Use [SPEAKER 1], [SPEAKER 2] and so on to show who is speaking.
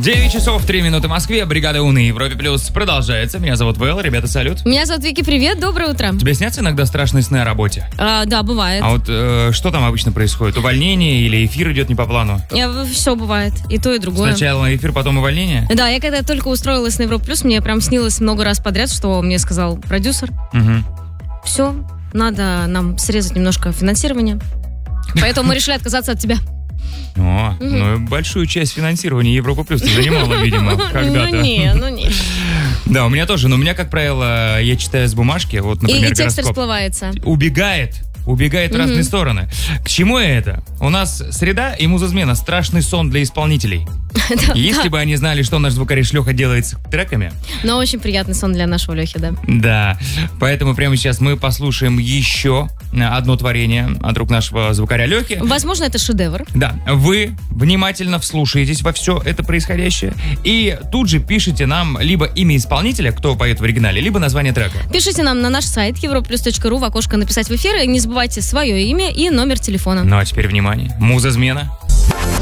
[SPEAKER 1] 9 часов 3 минуты в Москве. Бригада У на Европе Плюс продолжается. Меня зовут Вэл. Ребята, салют.
[SPEAKER 2] Меня зовут Вики, привет, доброе утро.
[SPEAKER 1] Тебе снятся иногда страшные сны о работе?
[SPEAKER 2] Да, бывает.
[SPEAKER 1] А вот что там обычно происходит? Увольнение или эфир идет не по плану?
[SPEAKER 2] Все бывает, и то, и другое.
[SPEAKER 1] Сначала эфир, потом увольнение?
[SPEAKER 2] Да, я когда только устроилась на Европу Плюс, мне прям снилось много раз подряд, что мне сказал продюсер. Все, надо нам срезать немножко финансирование. Поэтому мы решили отказаться от тебя.
[SPEAKER 1] Ну большую часть финансирования Европа Плюс ты занимала, видимо, когда-то.
[SPEAKER 2] Ну не.
[SPEAKER 1] Да, у меня тоже, но у меня, как правило, я читаю с бумажки, вот, например,
[SPEAKER 2] и текст
[SPEAKER 1] гороскоп.
[SPEAKER 2] расплывается.
[SPEAKER 1] Убегает в разные стороны. К чему это? У нас среда и музызмена. Страшный сон для исполнителей. Если бы они знали, что наш звукорежиссер Леха делает с треками.
[SPEAKER 2] Но очень приятный сон для нашего Лехи, да.
[SPEAKER 1] Да, поэтому прямо сейчас мы послушаем еще одно творение от рук нашего звукаря Лехи.
[SPEAKER 2] Возможно, это шедевр.
[SPEAKER 1] Да, вы внимательно вслушаетесь во все это происходящее и тут же пишите нам либо имя исполнителя, кто поет в оригинале, либо название трека.
[SPEAKER 2] Пишите нам на наш сайт europlus.ru в окошко «Написать в эфир», и не забывайте свое имя и номер телефона.
[SPEAKER 1] Ну а теперь внимание, музызмена.